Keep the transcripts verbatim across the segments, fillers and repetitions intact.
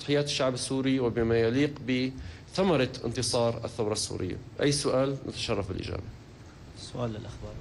تضحيات الشعب السوري وبما يليق بثمرة انتصار الثورة السورية. أي سؤال نتشرف بالإجابة. سؤال للأخبار.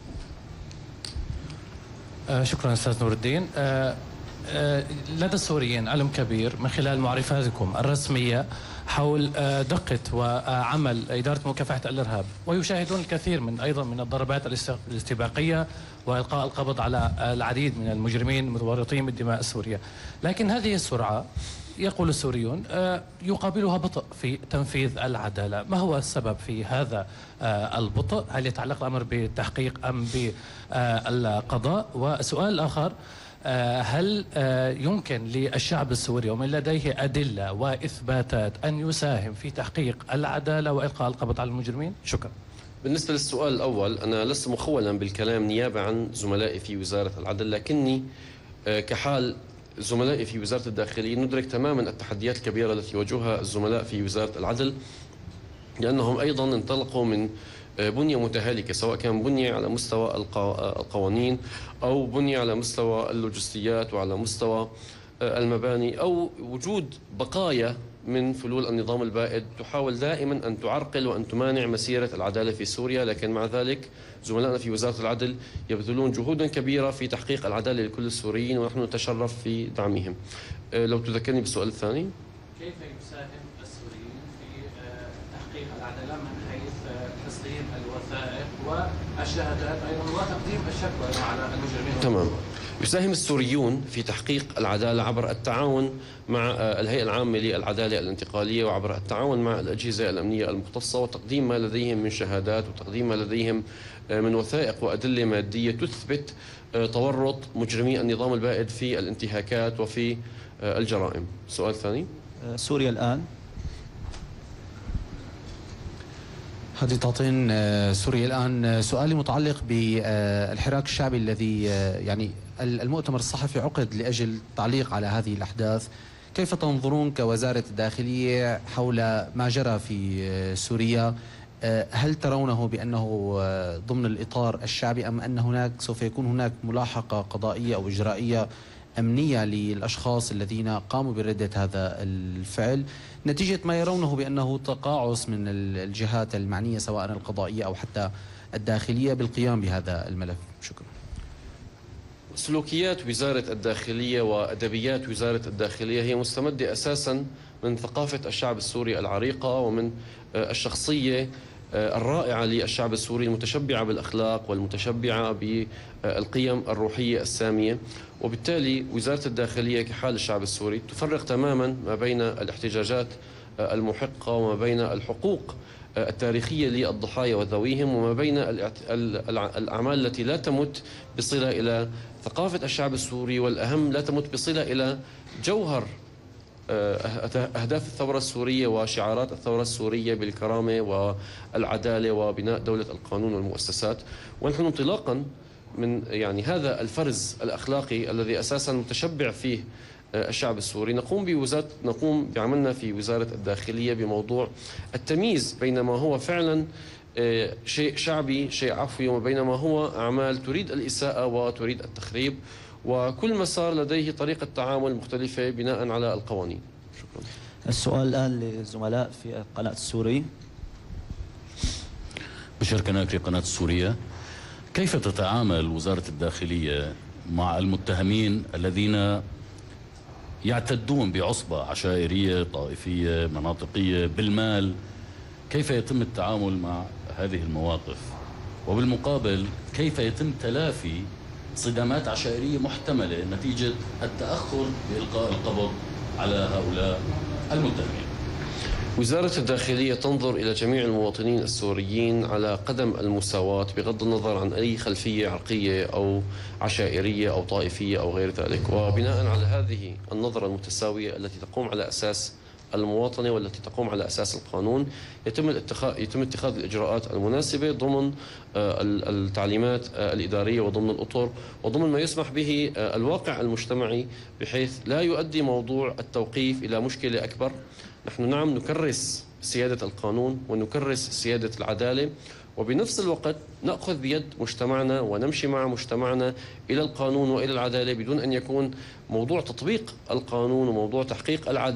آه شكرا أستاذ نور الدين. آه آه لدى السوريين علم كبير من خلال معرفاتكم الرسمية حول آه دقة وعمل إدارة مكافحة الإرهاب، ويشاهدون الكثير من أيضا من الضربات الاستباقية وإلقاء القبض على العديد من المجرمين المتورطين بالدماء السورية. لكن هذه السرعة يقول السوريون يقابلها بطء في تنفيذ العدالة. ما هو السبب في هذا البطء؟ هل يتعلق الأمر بالتحقيق أم بالقضاء؟ والسؤال الآخر، هل يمكن للشعب السوري ومن لديه أدلة وإثباتات أن يساهم في تحقيق العدالة وإلقاء القبض على المجرمين؟ شكرا. بالنسبة للسؤال الأول، أنا لست مخولا بالكلام نيابة عن زملائي في وزارة العدل، لكني كحال زملائي في وزارة الداخلية ندرك تماما التحديات الكبيرة التي يواجهها الزملاء في وزارة العدل، لأنهم أيضا انطلقوا من بنية متهالكة، سواء كان بنية على مستوى القوانين أو بنية على مستوى اللوجستيات وعلى مستوى المباني أو وجود بقايا من فلول النظام البائد تحاول دائما أن تعرقل وأن تمانع مسيرة العدالة في سوريا. لكن مع ذلك زملائنا في وزارة العدل يبذلون جهودا كبيرة في تحقيق العدالة لكل السوريين، ونحن نتشرف في دعمهم. لو تذكرني بالسؤال الثاني. كيف يساهم السوريين في تحقيق العدالة من حيث تسليم الوثائق والشهادات أيضا وتقديم الشكوى على المجرمين؟ تمام. يساهم السوريون في تحقيق العدالة عبر التعاون مع الهيئة العامة للعدالة الانتقالية وعبر التعاون مع الأجهزة الأمنية المختصة وتقديم ما لديهم من شهادات وتقديم ما لديهم من وثائق وأدلة مادية تثبت تورط مجرمي النظام البائد في الانتهاكات وفي الجرائم. السؤال الثاني. سوريا الآن. هذه تعطين سوريا الآن. سؤالي متعلق بالحراك الشعبي الذي يعني المؤتمر الصحفي عقد لأجل التعليق على هذه الأحداث. كيف تنظرون كوزارة الداخلية حول ما جرى في سوريا؟ هل ترونه بأنه ضمن الإطار الشعبي أم أن هناك سوف يكون هناك ملاحقة قضائية أو إجرائية أمنية للأشخاص الذين قاموا بردة هذا الفعل نتيجة ما يرونه بأنه تقاعس من الجهات المعنية سواء القضائية أو حتى الداخلية بالقيام بهذا الملف؟ شكرا. سلوكيات وزارة الداخلية وأدبيات وزارة الداخلية هي مستمدة أساسا من ثقافة الشعب السوري العريقة ومن الشخصية الرائعة للشعب السوري المتشبعة بالأخلاق والمتشبعة بالقيم الروحية السامية. وبالتالي وزارة الداخلية كحال الشعب السوري تفرق تماما ما بين الاحتجاجات المحقة وما بين الحقوق التاريخية للضحايا وذويهم وما بين الأعمال التي لا تمت بصلة إلى ثقافة الشعب السوري، والأهم لا تمت بصلة إلى جوهر أهداف الثورة السورية وشعارات الثورة السورية بالكرامة والعدالة وبناء دولة القانون والمؤسسات. ونحن انطلاقا من يعني هذا الفرز الأخلاقي الذي أساسا متشبع فيه الشعب السوري نقوم بوزارة نقوم بعملنا في وزارة الداخلية بموضوع التمييز بين ما هو فعلا شيء شعبي شيء عفوي وبين ما هو أعمال تريد الإساءة وتريد التخريب، وكل مسار لديه طريقة تعامل مختلفة بناء على القوانين. شكرا. السؤال الآن للزملاء في قناة السوري. بشر كناكري قناة السورية. كيف تتعامل وزارة الداخلية مع المتهمين الذين يعتدون بعصبة عشائرية طائفية مناطقية بالمال؟ كيف يتم التعامل مع هذه المواقف؟ وبالمقابل كيف يتم تلافي صدامات عشائرية محتملة نتيجة التأخر بإلقاء القبض على هؤلاء المتهمين؟ وزارة الداخلية تنظر إلى جميع المواطنين السوريين على قدم المساواة بغض النظر عن أي خلفية عرقية أو عشائرية أو طائفية أو غير ذلك، وبناء على هذه النظرة المتساوية التي تقوم على أساس المواطنة والتي تقوم على أساس القانون يتم الاتخاذ يتم اتخاذ الإجراءات المناسبة ضمن التعليمات الإدارية وضمن الأطر وضمن ما يسمح به الواقع المجتمعي، بحيث لا يؤدي موضوع التوقيف إلى مشكلة أكبر. نحن نعم نكرس سيادة القانون ونكرس سيادة العدالة، وبنفس الوقت نأخذ بيد مجتمعنا ونمشي مع مجتمعنا إلى القانون وإلى العدالة بدون أن يكون موضوع تطبيق القانون وموضوع تحقيق العدالة